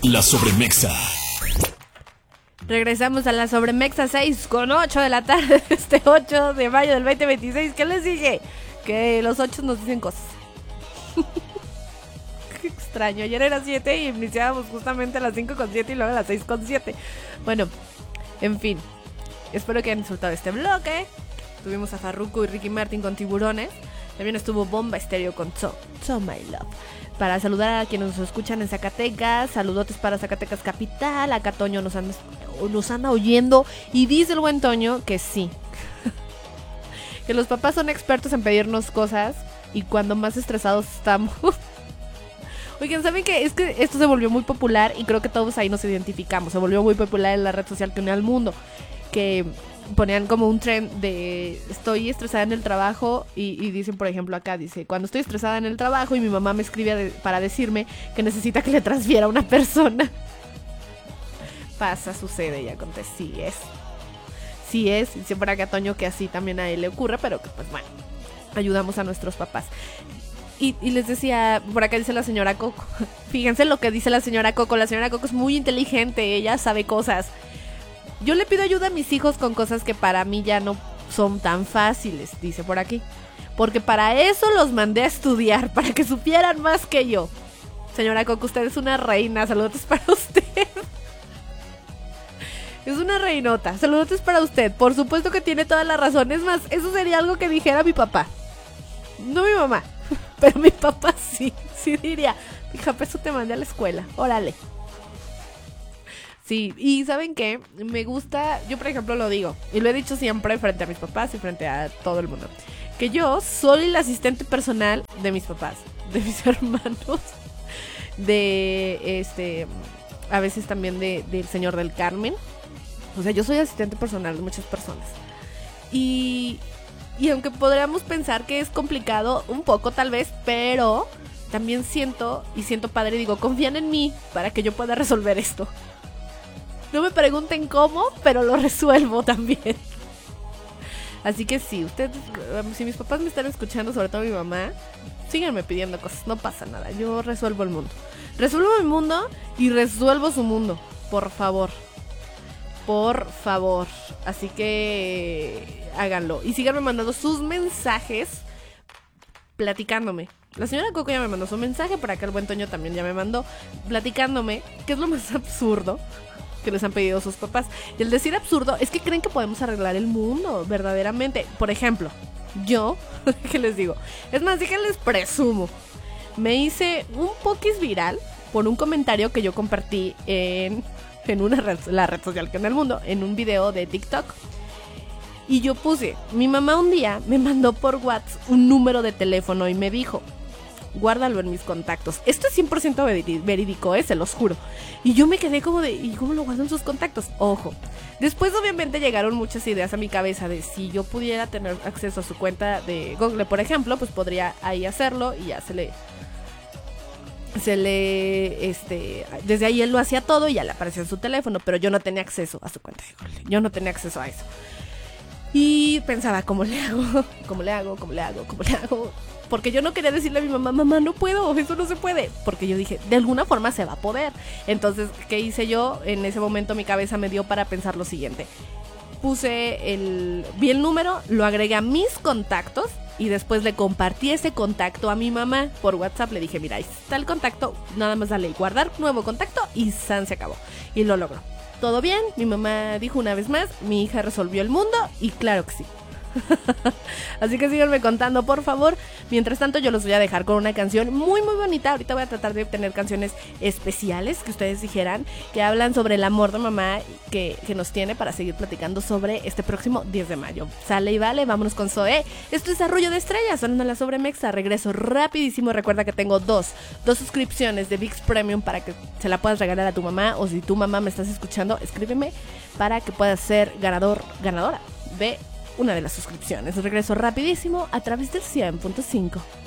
La Sobremexa. Regresamos a la Sobremexa 6:08 de la tarde, este 8 de mayo del 2026. ¿Qué les dije? Que los 8 nos dicen cosas. Qué extraño. Ayer era 7 y iniciábamos justamente a las 5:07 y luego a las 6:07. Bueno, en fin. Espero que hayan disfrutado este bloque. Tuvimos a Farruko y Ricky Martin con Tiburones. También estuvo Bomba Estéreo con So My Love. Para saludar a quienes nos escuchan en Zacatecas, saludotes para Zacatecas Capital. Acá Toño nos anda oyendo y dice el buen Toño que sí. Que los papás son expertos en pedirnos cosas y cuando más estresados estamos. Oigan, ¿saben qué? Es que esto se volvió muy popular y creo que todos ahí nos identificamos. Se volvió muy popular en la red social que une al mundo. Que ponían como un trend de estoy estresada en el trabajo y dicen, por ejemplo, acá dice, cuando estoy estresada en el trabajo y mi mamá me escribe para decirme que necesita que le transfiera a una persona. Pasa, sucede, ya conté, sí es, y siempre acá Toño que así también a él le ocurre, pero que pues bueno, ayudamos a nuestros papás. Y les decía, por acá dice la señora Coco, fíjense lo que dice la señora Coco es muy inteligente, ella sabe cosas. Yo le pido ayuda a mis hijos con cosas que para mí ya no son tan fáciles, dice por aquí. Porque para eso los mandé a estudiar, para que supieran más que yo. Señora Coco, usted es una reina, saludos para usted. Es una reinota, saludos para usted. Por supuesto que tiene toda la razón. Es más, eso sería algo que dijera mi papá. No mi mamá, pero mi papá sí diría, hija, pues eso te mandé a la escuela, órale. Sí, y ¿saben qué? Me gusta, yo por ejemplo lo digo, y lo he dicho siempre frente a mis papás y frente a todo el mundo, que yo soy el asistente personal de mis papás, de mis hermanos, a veces también del señor del Carmen. O sea, yo soy asistente personal de muchas personas. Y aunque podríamos pensar que es complicado, un poco tal vez, pero también siento padre, digo, confían en mí para que yo pueda resolver esto. No me pregunten cómo, pero lo resuelvo también. Así que sí, ustedes, si mis papás me están escuchando, sobre todo mi mamá, síganme pidiendo cosas, no pasa nada, yo resuelvo el mundo. Resuelvo mi mundo y resuelvo su mundo, por favor. Por favor. Así que háganlo. Y síganme mandando sus mensajes platicándome. La señora Coco ya me mandó su mensaje, por acá el buen Toño también ya me mandó, platicándome qué es lo más absurdo que les han pedido sus papás. Y el decir absurdo es que creen que podemos arreglar el mundo, verdaderamente. Por ejemplo, yo, ¿qué les digo? Es más, déjenles presumo. Me hice un poquis viral por un comentario que yo compartí en la red social que en el mundo, en un video de TikTok. Y yo puse, mi mamá un día me mandó por WhatsApp un número de teléfono y me dijo, guárdalo en mis contactos. Esto es 100% verídico, se los juro. Y yo me quedé como de, ¿y cómo lo guardo en sus contactos? Ojo. Después obviamente llegaron muchas ideas a mi cabeza de si yo pudiera tener acceso a su cuenta de Google, por ejemplo, pues podría ahí hacerlo y ya desde ahí él lo hacía todo y ya le aparecía en su teléfono, pero yo no tenía acceso a su cuenta de Google. Yo no tenía acceso a eso. Y pensaba, ¿cómo le hago? Porque yo no quería decirle a mi mamá, no puedo, eso no se puede. Porque yo dije, de alguna forma se va a poder. Entonces, ¿qué hice yo? En ese momento mi cabeza me dio para pensar lo siguiente. Vi el número, lo agregué a mis contactos y después le compartí ese contacto a mi mamá por WhatsApp. Le dije, mira, ahí está el contacto, nada más dale guardar nuevo contacto y se acabó. Y lo logró. ¿Todo bien? Mi mamá dijo una vez más, mi hija resolvió el mundo y claro que sí. Así que síganme contando, por favor. Mientras tanto, yo los voy a dejar con una canción muy muy bonita. Ahorita voy a tratar de obtener canciones especiales que ustedes dijeran, que hablan sobre el amor de mamá que nos tiene para seguir platicando sobre este próximo 10 de mayo. Sale y vale, vámonos con Zoé. Esto es Arrullo de Estrellas, sonando la Sobremexa. Regreso rapidísimo. Recuerda que tengo dos suscripciones de ViX Premium para que se la puedas regalar a tu mamá. O si tu mamá me estás escuchando, escríbeme para que puedas ser ganadora de una de las suscripciones. Regreso rapidísimo a través del 100.5.